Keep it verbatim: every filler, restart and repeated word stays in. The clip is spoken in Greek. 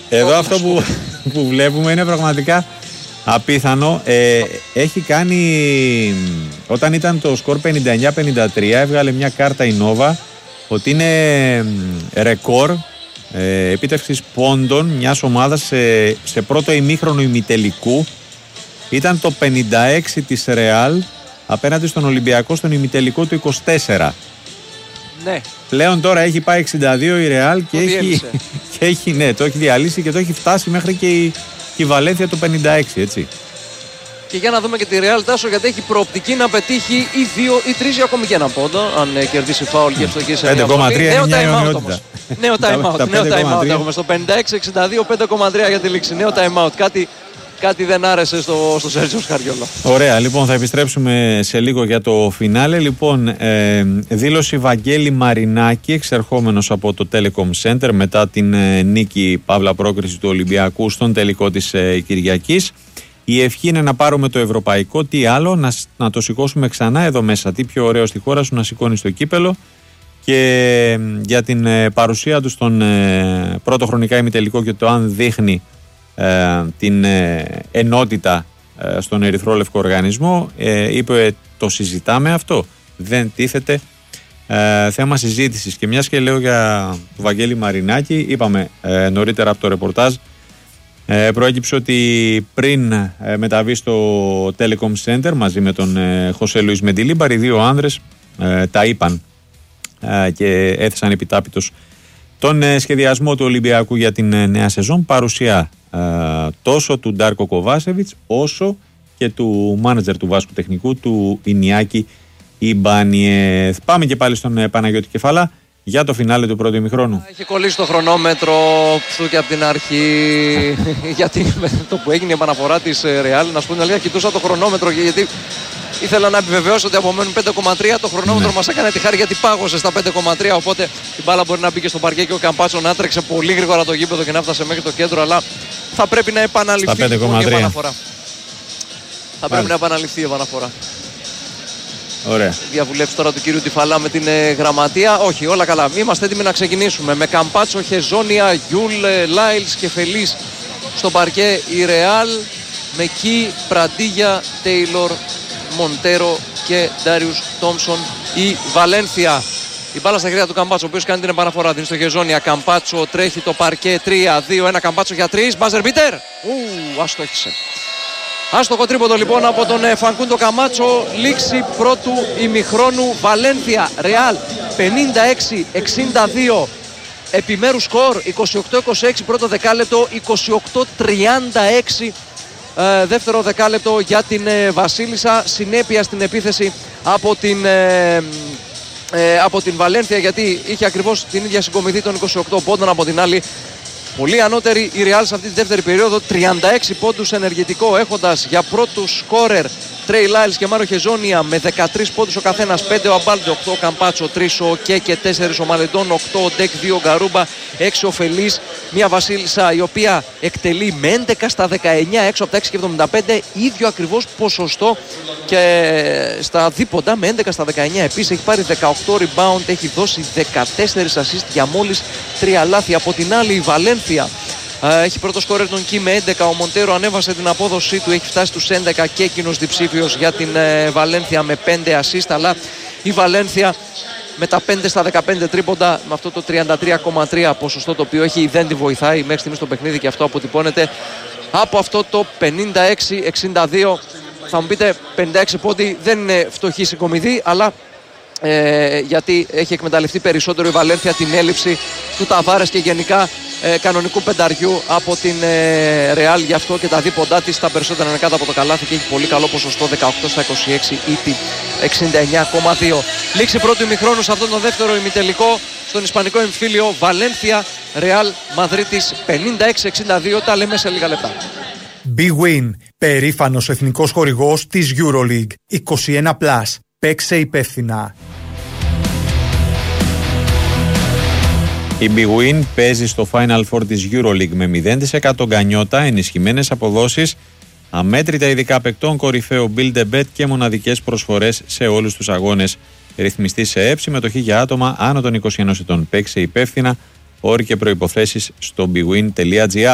Εδώ αυτό που, που βλέπουμε είναι πραγματικά απίθανο. Ε, έχει κάνει, όταν ήταν το σκορ πενήντα εννιά πενήντα τρία, έβγαλε μια κάρτα η Nova ότι είναι ρεκόρ ε, επίτευξης πόντων μιας ομάδας σε, σε πρώτο ημίχρονο ημιτελικού. Ήταν το πενήντα έξι της Ρεάλ απέναντι στον Ολυμπιακό στον ημιτελικό του είκοσι τέσσερα. Ναι. Πλέον τώρα έχει πάει εξήντα δύο η Ρεάλ και, έχει, και έχει, ναι, το έχει διαλύσει και το έχει φτάσει μέχρι και η, και η Βαλένθια το πενήντα έξι, έτσι. Και για να δούμε και τη Ρεάλ, Τάσο, γιατί έχει προοπτική να πετύχει ή δύο ή τρεις ή ακόμη και έναν πόντο, αν ε, κερδίσει φάουλ και ευστοχή σε πέντε κόμμα τρία είναι μια αιωνιότητα. Νέο time out, νέο time out έχουμε στο πενήντα έξι εξήντα δύο, πέντε κόμμα τρία για τη λήξη. Νέο time out, κάτι, κάτι δεν άρεσε στο, στο Σέρτζιο Σκαριόλα. Ωραία, λοιπόν, θα επιστρέψουμε σε λίγο για το φινάλε. Λοιπόν, ε, δήλωση Βαγγέλη Μαρινάκη, εξερχόμενος από το Telecom Center μετά την ε, νίκη παύλα πρόκριση του Ολυμπιακού στον τελικό της ε, Κυριακής. Η ευχή είναι να πάρουμε το ευρωπαϊκό, τι άλλο, να, να το σηκώσουμε ξανά εδώ μέσα. Τι πιο ωραίο στη χώρα σου να σηκώνει το κύπελο. Και ε, για την ε, παρουσία του στον ε, πρώτο χρονικά ημιτελικό και το αν δείχνει ε, την ε, ενότητα ε, στον ερυθρόλευκο οργανισμό, ε, είπε το συζητάμε αυτό. Δεν τίθεται ε, θέμα συζήτησης. Και μιας και λέω για τον Βαγγέλη Μαρινάκη, είπαμε ε, νωρίτερα από το ρεπορτάζ, Ε, προέκυψε ότι πριν ε, μεταβεί στο Telecom Center μαζί με τον ε, Χωσέ Λουίς Μεντιλίμπαρ, οι δύο άνδρες ε, τα είπαν ε, και έθεσαν επιτάπητος τον ε, σχεδιασμό του Ολυμπιακού για την ε, νέα σεζόν, παρουσία ε, τόσο του Ντάρκο Κοβάσεβιτς όσο και του μάνατζερ του Βάσκου Τεχνικού, του Ινιάκη Ιμπάνιεθ. Πάμε και πάλι στον ε, Παναγιώτη Κεφαλά για το φινάλε του πρώτου ημιχρόνου. Έχει κολλήσει το χρονόμετρο ψού και από την αρχή. Γιατί με το που έγινε η επαναφορά της Ρεάλ, να σου πω την αλήθεια, κοιτούσα το χρονόμετρο γιατί ήθελα να επιβεβαιώσω ότι απομένουν πέντε κόμμα τρία. Το χρονόμετρο ναι. μας έκανε τη χάρη γιατί πάγωσε στα πέντε κόμμα τρία. Οπότε η μπάλα μπορεί να μπει και στο παρκέ και ο Καμπάτσο να τρέξε πολύ γρήγορα το γήπεδο και να φτάσει μέχρι το κέντρο. Αλλά θα πρέπει να επαναληφθεί η επαναφορά. Θα πρέπει να επαναληφθεί η επαναφορά. Ωραία. Διαβουλεύσει τώρα του κύριου Τιφαλά με την ε, γραμματεία. Όχι, όλα καλά. Είμαστε έτοιμοι να ξεκινήσουμε. Με Καμπάτσο, Χεζόνια, Γιούλ, ε, Λάιλς και Φελής στο παρκέ η Ρεάλ. Με Κι, Πραντίγια, Τέιλορ, Μοντέρο και Ντάριους Τόμσον η Βαλένθια. Η μπάλα στα χέρια του Καμπάτσο, ο οποίος κάνει την επαναφορά. Την στο Χεζόνια. Καμπάτσο τρέχει το παρκέ. τρία δύο ένα Καμπάτσο για τρία. Μπάζερ μπίτερ. Ου, αστόχησε. Άστοχο τρίποντο λοιπόν από τον Φανκούντο Καμάτσο. Λήξη πρώτου ημιχρόνου. Βαλένθια Ρεάλ πενήντα έξι εξήντα δύο. Επιμέρους σκορ είκοσι οκτώ είκοσι έξι πρώτο δεκάλεπτο, είκοσι οκτώ τριάντα έξι ε, δεύτερο δεκάλεπτο για την ε, Βασίλισσα. Συνέπεια στην επίθεση από την, ε, ε, από την Βαλένθια, γιατί είχε ακριβώς την ίδια συγκομιδή των είκοσι οκτώ πόντων. Από την άλλη πολύ ανώτερη η Ρεάλ σε αυτή τη δεύτερη περίοδο, τριάντα έξι πόντους ενεργητικό, έχοντας για πρώτους σκόρερ Τρέι Λάιλς και Μάριο Χεζόνια με δεκατρείς πόντους ο καθένας, πέντε ο Αμπάλντε, οκτώ ο Καμπάτσο, τρεις ο Κέ και τέσσερις ο Μαλεντών, οκτώ ο Ντεκ, δύο ο Γκαρούμπα, έξι ο Φελής. Μια Βασίλισσα η οποία εκτελεί με έντεκα στα δεκαεννιά έξω από τα έξι και εβδομήντα πέντε, ίδιο ακριβώς ποσοστό και στα δίποντα με έντεκα στα δεκαεννιά. Επίσης έχει πάρει δεκαοκτώ rebound, έχει δώσει δεκατέσσερα assist για μόλις τρία λάθη. Από την άλλη η Βαλένθια έχει πρώτο σκόρερ τον Κι με έντεκα. Ο Μοντέρο ανέβασε την απόδοσή του, έχει φτάσει στους έντεκα και εκείνος διψήφιος για την ε, Βαλένθια με πέντε assist. Αλλά η Βαλένθια με τα πέντε στα δεκαπέντε τρίποντα, με αυτό το τριάντα τρία κόμμα τρία ποσοστό, το οποίο έχει, δεν τη βοηθάει μέχρι στιγμής στο παιχνίδι, και αυτό αποτυπώνεται από αυτό το πενήντα έξι εξήντα δύο. Θα μου πείτε, πενήντα έξι πόντι δεν είναι φτωχή συγκομιδή, αλλά ε, γιατί έχει εκμεταλλευτεί περισσότερο η Βαλένθια την έλλειψη του Ταβάρες και γενικά ε, κανονικού πενταριού από την ε, Ρεάλ. Γι' αυτό και τα δίποντά της τα περισσότερα είναι κάτω από το καλάθι και έχει πολύ καλό ποσοστό, δεκαοκτώ στα είκοσι έξι, ήττη εξήντα εννιά κόμμα δύο. Λήξη πρώτου ημιχρόνου σε αυτόν τον δεύτερο ημιτελικό στον ισπανικό εμφύλιο. Βαλένθια Ρεάλ Μαδρίτης πενήντα έξι εξήντα δύο. Τα λέμε σε λίγα λεπτά. Big Win, περήφανος εθνικός χορηγός της EuroLeague. είκοσι ένα πλας. Παίξε υπεύθυνα. Η Big Win παίζει στο Final Four της EuroLeague με μηδέν τοις εκατό γκανιότα, ενισχυμένες αποδόσεις, αμέτρητα ειδικά παικτών, κορυφαίο build a bet και μοναδικές προσφορές σε όλους τους αγώνες. Ρυθμιστή σε ΕΠ, συμμετοχή για άτομα άνω των είκοσι ενός ετών. Παίξε υπεύθυνα, όροι και προϋποθέσεις στο bigwin τελεία gr.